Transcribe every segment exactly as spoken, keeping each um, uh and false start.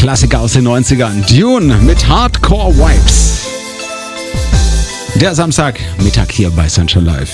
Klassiker aus den neunzigern. Dune mit Hardcore Vibes. Der Samstagmittag hier bei Sunshine Live.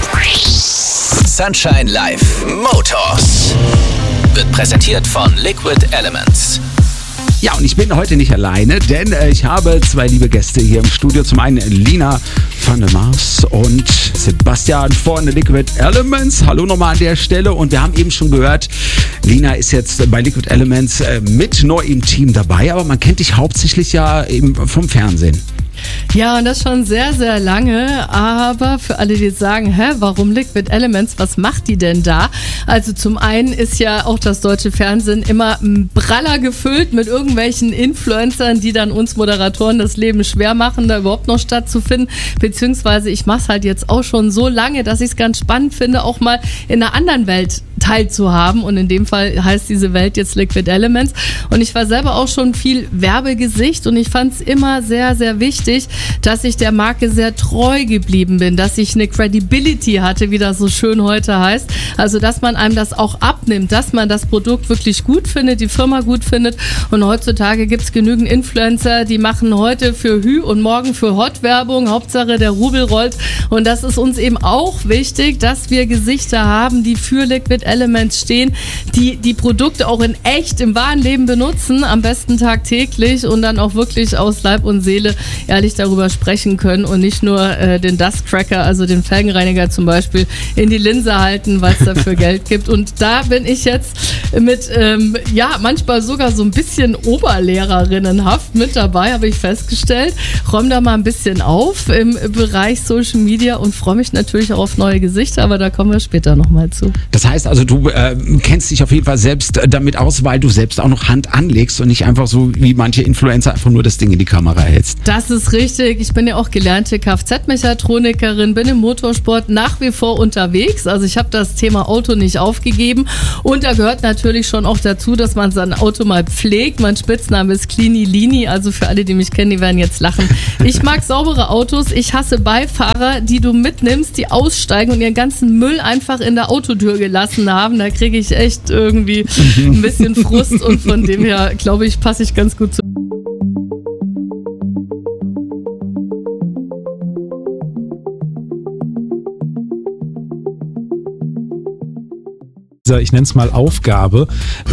Sunshine Live Motors wird präsentiert von Liquid Elements. Ja, und ich bin heute nicht alleine, denn äh, ich habe zwei liebe Gäste hier im Studio. Zum einen Lina van der Mars und Sebastian von Liquid Elements. Hallo nochmal an der Stelle. Und wir haben eben schon gehört, Lina ist jetzt bei Liquid Elements äh, mit neu im Team dabei, aber man kennt dich hauptsächlich ja eben vom Fernsehen. Ja, und das schon sehr, sehr lange. Aber für alle, die jetzt sagen, hä, warum Liquid Elements, was macht die denn da? Also zum einen ist ja auch das deutsche Fernsehen immer praller gefüllt mit irgendwelchen Influencern, die dann uns Moderatoren das Leben schwer machen, da überhaupt noch stattzufinden. Beziehungsweise ich mache es halt jetzt auch schon so lange, dass ich es ganz spannend finde, auch mal in einer anderen Welt teilzuhaben. Und in dem Fall heißt diese Welt jetzt Liquid Elements. Und ich war selber auch schon viel Werbegesicht und ich fand es immer sehr, sehr wichtig, dass ich der Marke sehr treu geblieben bin, dass ich eine Credibility hatte, wie das so schön heute heißt. Also, dass man einem das auch abnimmt, dass man das Produkt wirklich gut findet, die Firma gut findet. Und heutzutage gibt es genügend Influencer, die machen heute für Hü und morgen für Hot Werbung. Hauptsache der Rubel rollt. Und das ist uns eben auch wichtig, dass wir Gesichter haben, die für Liquid Elements stehen, die die Produkte auch in echt, im wahren Leben benutzen, am besten tagtäglich und dann auch wirklich aus Leib und Seele ehrlich darüber sprechen können und nicht nur äh, den Dustcracker, also den Felgenreiniger zum Beispiel, in die Linse halten, weil es dafür Geld gibt. Und da bin ich jetzt mit, ähm, ja, manchmal sogar so ein bisschen Oberlehrerinnenhaft mit dabei, habe ich festgestellt. Räume da mal ein bisschen auf im Bereich Social Media und freue mich natürlich auch auf neue Gesichter, aber da kommen wir später nochmal zu. Das heißt also, du äh, kennst dich auf jeden Fall selbst damit aus, weil du selbst auch noch Hand anlegst und nicht einfach so wie manche Influencer einfach nur das Ding in die Kamera hältst. Das ist richtig. Ich bin ja auch gelernte Kfz-Mechatronikerin, bin im Motorsport nach wie vor unterwegs. Also ich habe das Thema Auto nicht aufgegeben. Und da gehört natürlich schon auch dazu, dass man sein Auto mal pflegt. Mein Spitzname ist Cleany Lini. Also für alle, die mich kennen, die werden jetzt lachen. Ich mag saubere Autos. Ich hasse Beifahrer, die du mitnimmst, die aussteigen und ihren ganzen Müll einfach in der Autotür gelassen haben. Da kriege ich echt irgendwie ein bisschen Frust. Und von dem her, glaube ich, passe ich ganz gut zu. Ich nenne es mal Aufgabe,